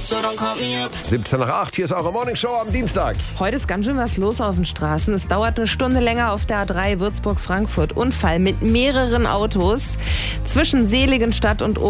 17 nach 8, hier ist eure Morningshow am Dienstag. Heute ist ganz schön was los auf den Straßen. Es dauert eine Stunde länger auf der A3 Würzburg-Frankfurt. Unfall mit mehreren Autos zwischen Seligenstadt und